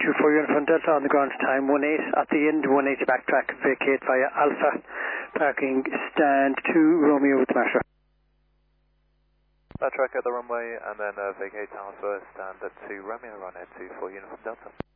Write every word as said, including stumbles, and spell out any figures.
two four Uniform Delta on the ground time one eight. At the end, one eight backtrack, vacate via Alpha. Parking stand two Romeo with Marsha. Backtrack at the runway and then uh, vacate Alpha, stand at two Romeo, run at two four Uniform Delta.